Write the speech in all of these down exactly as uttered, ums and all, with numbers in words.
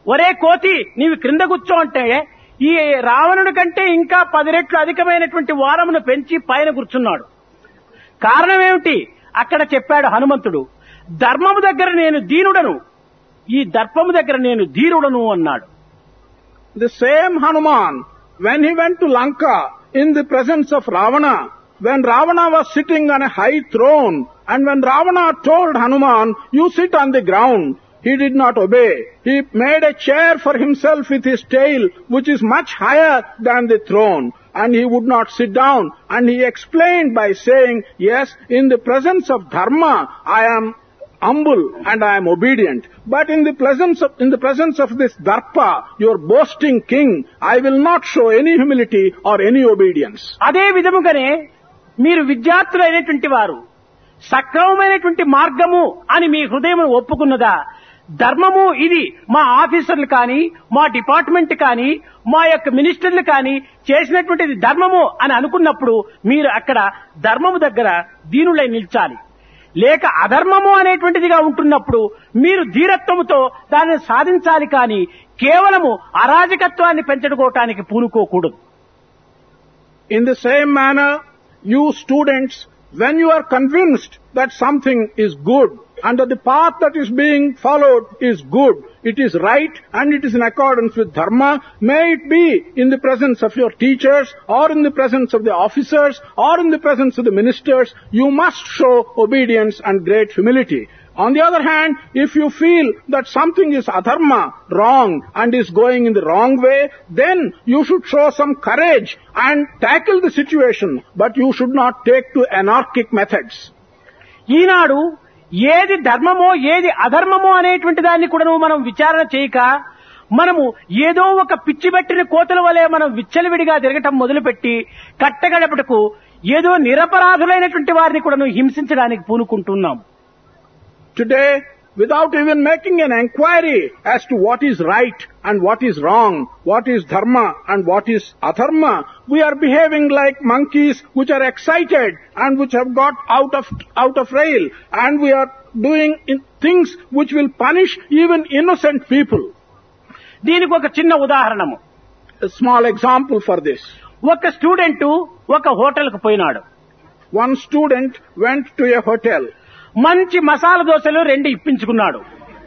ఒరే కోతి నీవు క్రింద కూర్చో అంటే ఈ రావణుడి కంటే ఇంకా పది రెట్లు అధికమైనటువంటి వారమును పెంచి పైన కూర్చున్నాడు. కారణం ఏమిటి? అక్కడ చెప్పాడు హనుమంతుడు, ధర్మము దగ్గర నేను దీనుడను, ఈ దర్పము దగ్గర నేను ధీరుడను అన్నాడు. The same Hanuman, when he went to Lanka in the presence of Ravana, when Ravana was sitting on a high throne, and when Ravana told Hanuman, you sit on the ground, he did not obey. He made a chair for himself with his tail, which is much higher than the throne, and he would not sit down. And he explained by saying, yes, in the presence of Dharma, I am humble and I am obedient. But in the presence of, in the presence of this Darpa, your boasting king, I will not show any humility or any obedience. అదే విధముగానే మీరు విద్యార్థులైనటువంటి వారు సక్రమమైనటువంటి మార్గము అని మీ హృదయం ఒప్పుకున్నదా? ధర్మము ఇది మా ఆఫీసర్లు కానీ, మా డిపార్ట్మెంట్ కానీ, మా యొక్క మినిస్టర్లు కానీ చేసినటువంటిది ధర్మము అని అనుకున్నప్పుడు మీరు అక్కడ ధర్మము దగ్గర దీనులై నిల్చాలి. లేక అధర్మము అనేటువంటిదిగా ఉంటున్నప్పుడు మీరు ధీరత్వముతో దానిని సాధించాలి కానీ కేవలము అరాజకత్వాన్ని పెంచుకోవటానికి పూనుకోకూడదు. In the same manner, you students, when you are convinced that something is good and that the path that is being followed is good, it is right and it is in accordance with dharma, may it be in the presence of your teachers or in the presence of the officers or in the presence of the ministers, you must show obedience and great humility. On the other hand, if you feel that something is adharma, wrong, and is going in the wrong way, then you should show some courage and tackle the situation, but you should not take to anarchic methods. ఈనాడు ఏది ధర్మమో ఏది అధర్మమో అనేటువంటి దాన్ని కూడా మనం విచారణ చేయక మనము ఏదో ఒక పిచ్చిబట్టిన కోతల వలె మనం విచ్చలవిడిగా తిరగటం మొదలుపెట్టి కట్టగడపటకు ఏదో నిరపరాధులైనటువంటి వారిని కూడా హింసించడానికి పూనుకుంటున్నాం. Today, without even making an inquiry as to what is right and what is wrong, what is dharma and what is adharma, we are behaving like monkeys which are excited and which have got out of out of rail, and we are doing in things which will punish even innocent people. దీనికి ఒక చిన్న ఉదాహరణము, A small example for this. ఒక student ఒక హోటల్కు పోయినాడు. One student went to a hotel. మంచి మసాలా దోశలు రెండు ఇప్పించుకున్నాడు.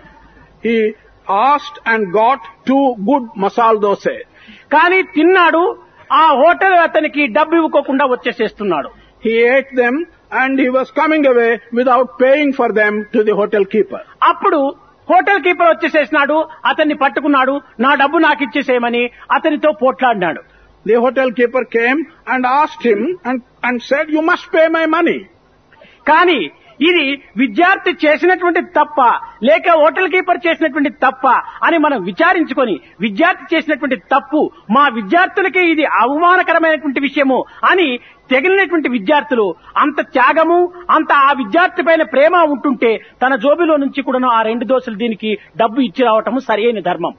He asked and got two good masala dosa. కానీ తిన్నాడు, ఆ హోటల్ అతనికి డబ్బు ఇవ్వకుండా వచ్చేసేస్తున్నాడు. He ate them and he was coming away without paying for them to the hotel keeper. అప్పుడు హోటల్ కీపర్ వచ్చేసేసినాడు, అతన్ని పట్టుకున్నాడు, నా డబ్బు నాకు ఇచ్చేసేయమని అతనితో పోట్లాడినాడు. The hotel keeper came and asked him and, and said, you must pay my money. కానీ ఇది విద్యార్థి చేసినటువంటి తప్ప లేక హోటల్ కీపర్ చేసినటువంటి తప్ప అని మనం విచారించుకొని విద్యార్థి చేసినటువంటి తప్పు మా విద్యార్థులకి ఇది అవమానకరమైనటువంటి విషయము అని తెగిలినటువంటి విద్యార్థులు అంత త్యాగము అంత ఆ విద్యార్థి పైన ప్రేమ ఉంటుంటే తన జోబిలో నుంచి కూడా ఆ రెండు దోశలు దీనికి డబ్బు ఇచ్చి రావటము సరైన ధర్మం.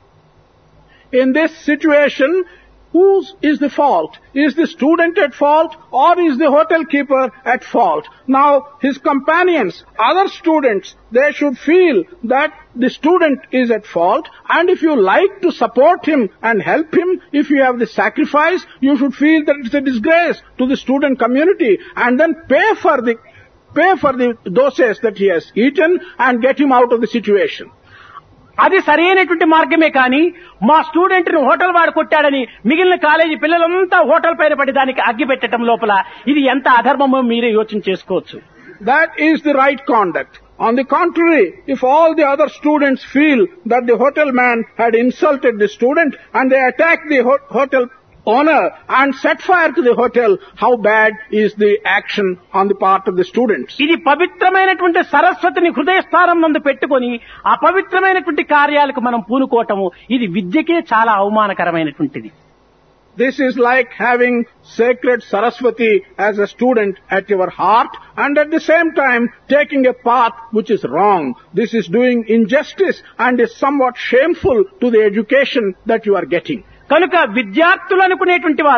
In this situation, whose is the fault? Is the student at fault or is the hotel keeper at fault? Now, his companions, other students, they should feel that the student is at fault, and if you like to support him and help him, if you have the sacrifice, you should feel that it's a disgrace to the student community and then pay for the, pay for the doses that he has eaten and get him out of the situation. అది సరైనటువంటి మార్గమే కానీ మా student ను hotel వాడు కొట్టాడని మిగిలిన college పిల్లలంతా hotel పైన పడి దానికి అగ్గి పెట్టడం లోపల ఇది ఎంత అధర్మమో మీరే యోచన చేసుకోవచ్చు. That is the right conduct. On the contrary, if all the other students feel that the hotel man had insulted the student and they attack the ho- hotel owner and set fire to the hotel, how bad is the action on the part of the students? ఇది పవిత్రమైనటువంటి సరస్వతిని హృదయ స్థానం నందు పెట్టుకొని అపవిత్రమైనటువంటి కార్యాలకు మనం పూనుకోవటము ఇది విద్యకే చాలా అవమానకరమైనటువంటిది. This is like having sacred Saraswati as a student at your heart and at the same time taking a path which is wrong. This is doing injustice and is somewhat shameful to the education that you are getting. కనుక విద్యార్థులు అనుకునేటువంటి వాళ్ళు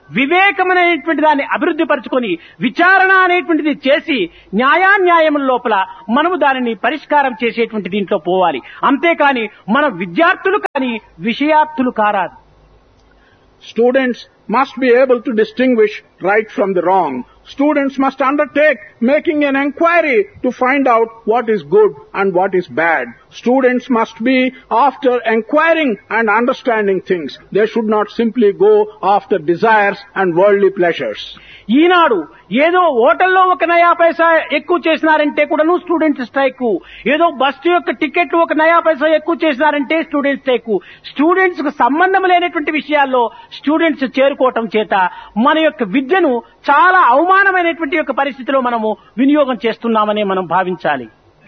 వివేకమైనటువంటి దాన్ని అభివృద్ధి పరుచుకొని విచారణ అనేటువంటిది చేసి న్యాయాన్యాయముల లోపల మనము దానిని పరిష్కారం చేసేటువంటి దీంట్లో పోవాలి. అంతేకాని మన విద్యార్థులు కానీ విషయార్థులు కారాదు. Students must be able to distinguish right from the wrong. Students must undertake making an inquiry to find out what is good and what is bad. Students must be after inquiring and understanding things. They should not simply go after desires and worldly pleasures. ఈనాడు ఏదో హోటల్లో ఒక నయా పైసా ఎక్కువ చేసినారంటే కూడాను students strike, ఏదో bus యొక్క ticket ఒక నయా పైసా ఎక్కువ చేసినారంటే స్టూడెంట్స్ స్ట్రైక్. స్టూడెంట్స్ కు సంబంధం లేనటువంటి విషయాల్లో స్టూడెంట్స్ చేరుకోవటం చేత మన యొక్క విద్యను చాలా అవమానమైనటువంటి యొక్క పరిస్థితిలో మనము వినియోగం చేస్తున్నామని మనం భావించాలి.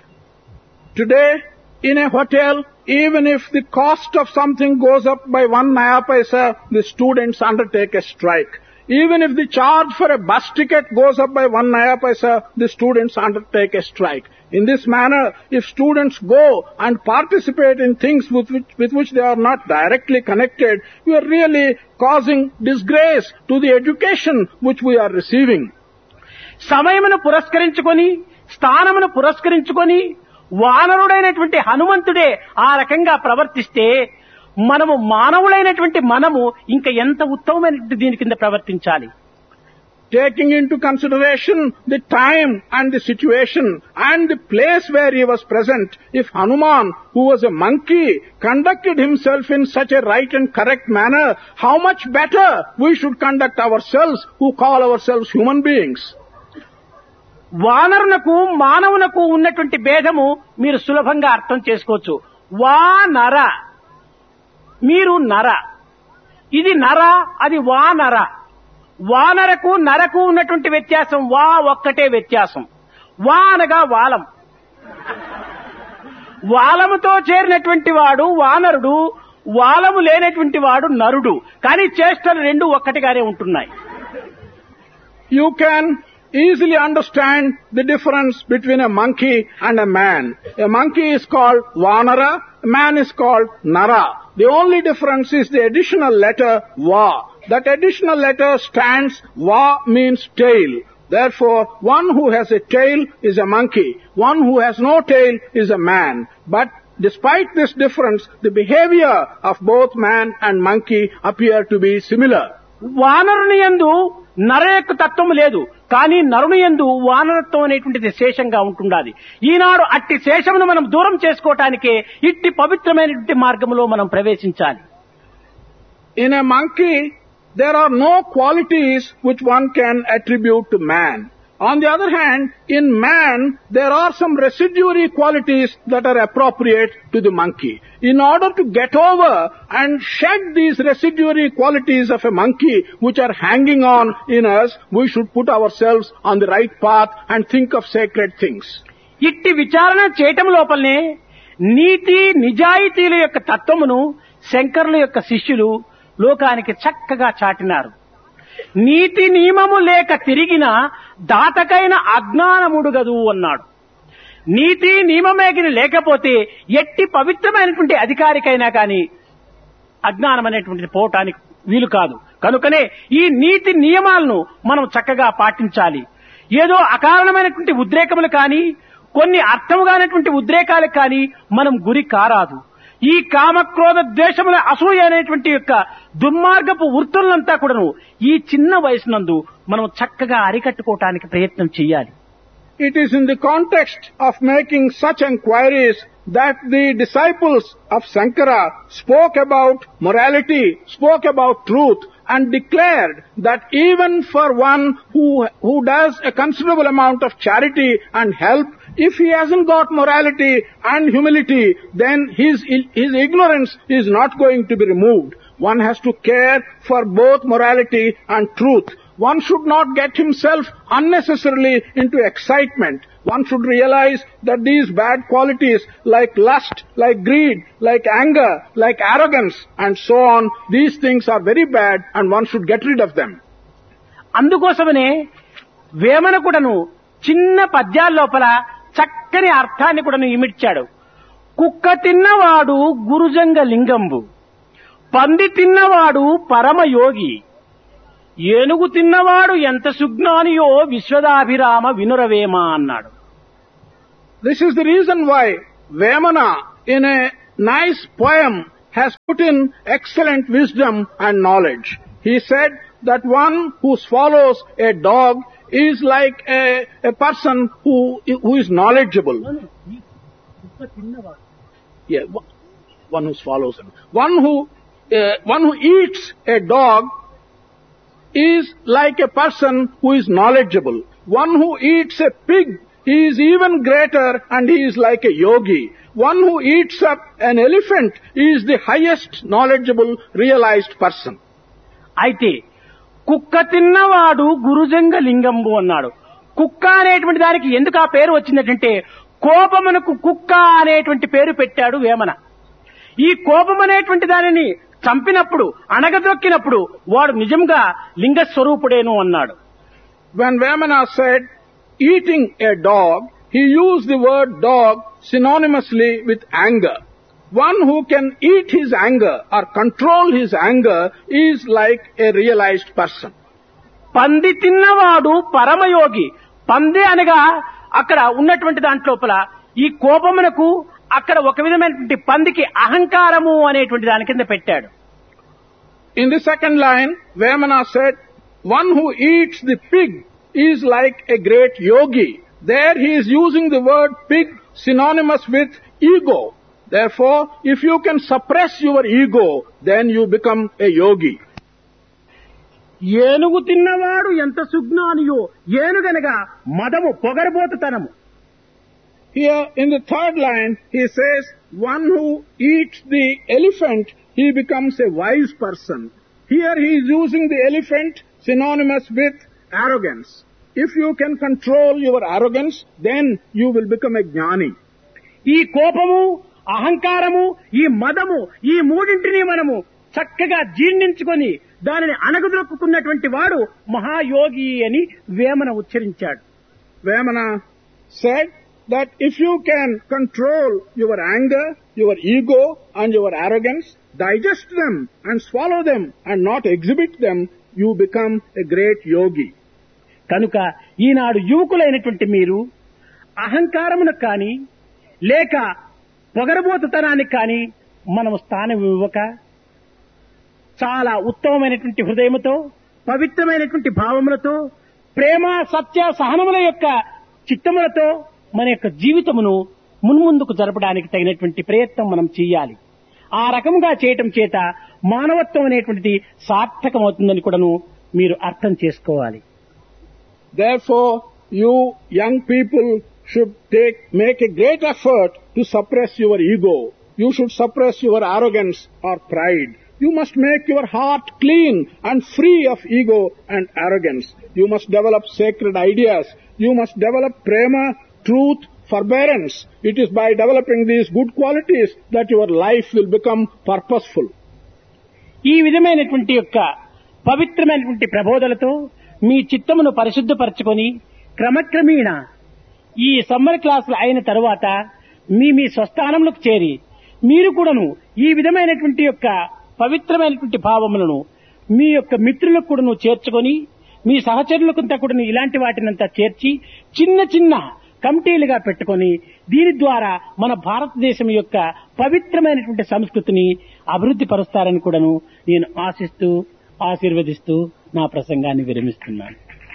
Today, in a hotel, even if the cost of something goes up by one naya paisa, the students undertake a strike. Even if the charge for a bus ticket goes up by one naya paisa, the students undertake a strike. In this manner, if students go and participate in things with which, with which they are not directly connected, we are really causing disgrace to the education which we are receiving. సమయమును పురస్కరించుకొని స్థానమును పురస్కరించుకొని వానరుడైనటువంటి హనుమంతుడే ఆ రకంగా ప్రవర్తిస్తే మనము మానవులైనటువంటి మనము ఇంకా ఎంత ఉత్తమమైనటువంటి దీని కింద ప్రవర్తించాలి. Taking into consideration the time and the situation and the place where he was present, if Hanuman, who was a monkey, conducted himself in such a right and correct manner, how much better we should conduct ourselves who call ourselves human beings. వానరునకు మానవునకు ఉన్నటువంటి భేదము మీరు సులభంగా అర్థం చేసుకోవచ్చు. వానర, మీరు నర, ఇది నర, అది వానర. వానరకు నరకు ఉన్నటువంటి వ్యత్యాసం వా ఒక్కటే వ్యత్యాసం. వా అనగా వాలం. వాలముతో చేరినటువంటి వాడు వానరుడు, వాలము లేనటువంటి వాడు నరుడు. కానీ చేష్టలు రెండు ఒక్కటిగానే ఉంటున్నాయి. You can easily understand the difference between a monkey and a man. A monkey is called Vanara, a man is called Nara. The only difference is the additional letter Va. That additional letter stands, Va means tail. Therefore, one who has a tail is a monkey. One who has no tail is a man. But despite this difference, the behavior of both man and monkey appear to be similar. వానరుని యందు నర యొక్క తత్వం లేదు, కానీ నరుని యందు వానరత్వం అనేటువంటిది శేషంగా ఉంటుండాలి. ఈనాడు అట్టి శేషమును మనం దూరం చేసుకోవటానికే ఇట్టి పవిత్రమైనటువంటి మార్గంలో మనం ప్రవేశించాలి. In a monkey, there are no qualities which one can attribute to man. On the other hand, in man, there are some residuary qualities that are appropriate to the monkey. In order to get over and shed these residuary qualities of a monkey which are hanging on in us, we should put ourselves on the right path and think of sacred things. ఇట్టి విచారణ చేయటం లోపలనే నీతి నిజాయితీల యొక్క తత్వమును శంకరుల యొక్క శిష్యులు లోకానికి చక్కగా చాటినారు. నీతి నియమము లేక తిరిగిన దాతకైన అజ్ఞానముడు గదు అన్నాడు. నీతి నియమమేగిన లేకపోతే ఎట్టి పవిత్రమైనటువంటి అధికారికైనా కానీ అజ్ఞానం అనేటువంటిది పోవటానికి వీలు కాదు. కనుకనే ఈ నీతి నియమాలను మనం చక్కగా పాటించాలి. ఏదో అకారణమైనటువంటి ఉద్రేకములు కానీ కొన్ని అర్థముగానటువంటి ఉద్రేకాలకు కానీ మనం గురి కారాదు. ఈ కామక్రోధ ద్వేషముల అసూయ అనేటువంటి యొక్క దుర్మార్గపు వృత్తులంతా కూడాను ఈ చిన్న వయసునందు మనం చక్కగా అరికట్టుకోవటానికి ప్రయత్నం చేయాలి. It is in the context of making such enquiries that the disciples of Sankara spoke about morality, spoke about truth, and declared that even for one who, who does a considerable amount of charity and help, if he hasn't got morality and humility, then his, his ignorance is not going to be removed. One has to care for both morality and truth. One should not get himself unnecessarily into excitement. One should realize that these bad qualities like lust, like greed, like anger, like arrogance and so on, these things are very bad and one should get rid of them. అందుకోసమనే వేమన కూడాను చిన్న పద్యాల లోపల చక్కని అర్థాన్ని కూడాను ఇమిడ్చాడు. కుక్క తిన్నవాడు గురుజంగ లింగంబు, పంది తిన్నవాడు పరమయోగి, ఏనుగు తిన్నవాడు ఎంత సుజ్ఞానియో విశ్వదాభిరామ వినురవేమ అన్నాడు. This is the reason why Vemana, in a nice poem, has put in excellent wisdom and knowledge. He said that one who swallows a dog is like a, a person who, who is knowledgeable. Yeah, one who swallows it. One who, uh, one who eats a dog is like a person who is knowledgeable. One who eats a pig, he is even greater and he is like a yogi. One who eats up an elephant is the highest knowledgeable realized person. అయితే కుక్క తిన్నవాడు గురుజంగ లింగంబు అన్నాడు. కుక్క అనేటువంటి దానికి ఎందుకు ఆ పేరు వచ్చిందంటే కోపమునకు కుక్క అనేటువంటి పేరు పెట్టాడు వేమన. ఈ కోపం అనేటువంటి దానిని చంపినప్పుడు అణగదొక్కినప్పుడు వాడు నిజంగా లింగ స్వరూపుడేను అన్నాడు. When Vemana said eating a dog, he used the word dog synonymously with anger. One who can eat his anger or control his anger is like a realized person. పంది తిన్నవాడు పరమయోగి. పంది అనగా అక్కడ ఉన్నటువంటి దాంట్లోపల ఈ కోపమునకు అక్కడ ఒక విధమైనటువంటి పందికి అహంకారము అనేటువంటి దాని కింద పెట్టాడు. In the second line, Vemana said, one who eats the pig is like a great yogi. There he is using the word pig synonymous with ego. Therefore, if you can suppress your ego, then you become a yogi. ఏనుగు తిన్నవాడు ఎంత సుజ్ఞానియో. ఏనుగనగా మదము, పొగరబోతుతనము. Here in the third line, he says, one who eats the elephant, he becomes a wise person. Here he is using the elephant synonymous with arrogance. If you can control your arrogance, then you will become a jnani. ఈ కోపము, అహంకారము, ఈ మదము, ఈ మూడింటిని మనము చక్కగా జీర్ణించుకొని దానిని అణగదొక్కుకున్నటువంటి వాడు మహాయోగి అని Vemana ఉచ్చరించాడు. Vemana said that if you can control your anger, your ego and your arrogance, digest them and swallow them and not exhibit them, you become a great yogi. కనుక ఈనాడు యువకులైనటువంటి మీరు అహంకారమునకు కానీ లేక పొగరబోతుతనానికి కానీ మనము స్థానం ఇవ్వక చాలా ఉత్తమమైనటువంటి హృదయముతో, పవిత్రమైనటువంటి భావములతో, ప్రేమ, సత్య, సహనముల యొక్క చిత్తములతో మన యొక్క జీవితమును మున్ముందుకు జరపడానికి తగినటువంటి ప్రయత్నం మనం చేయాలి. ఆ రకంగా చేయటం చేత మానవత్వం అనేటువంటిది సార్థకమవుతుందని కూడాను మీరు అర్థం చేసుకోవాలి. Therefore, you young people should take, make a great effort to suppress your ego. You should suppress your arrogance or pride. You must make your heart clean and free of ego and arrogance. You must develop sacred ideas. You must develop prema, truth, forbearance. It is by developing these good qualities that your life will become purposeful. ఈ విధమైనటువంటి యొక్క పవిత్రమైనటువంటి ప్రబోధలతో మీ చిత్తమును పరిశుద్ధపరచుకొని క్రమక్రమేణ ఈ summer క్లాసులు అయిన తరువాత మీ మీ స్వస్థానములకు చేరి మీరు కూడాను ఈ విధమైనటువంటి యొక్క పవిత్రమైనటువంటి భావములను మీ యొక్క మిత్రులకు కూడాను చేర్చుకొని మీ సహచరులకంతా కూడా ఇలాంటి వాటినంతా చేర్చి చిన్న చిన్న కమిటీలుగా పెట్టుకొని దీని ద్వారా మన భారతదేశం యొక్క పవిత్రమైనటువంటి సంస్కృతిని అభివృద్ధి పరుస్తారని కూడాను నేను ఆశిస్తూ ఆశీర్వదిస్తూ నా ప్రసంగాన్ని విరమిస్తున్నాను.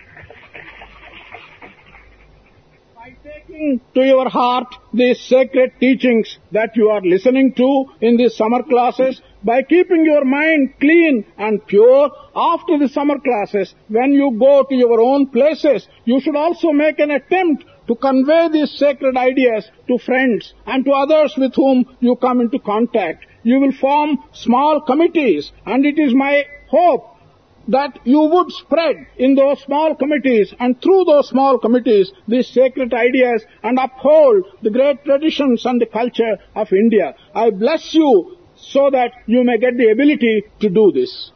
By taking to your heart these sacred teachings that you are listening to in these summer classes, by keeping your mind clean and pure after the summer classes, when you go to your own places, you should also make an attempt to convey these sacred ideas to friends and to others with whom you come into contact. You will form small committees, and it is my hope that you would spread in those small committees and through those small committees these sacred ideas and uphold the great traditions and the culture of India. I bless you so that you may get the ability to do this.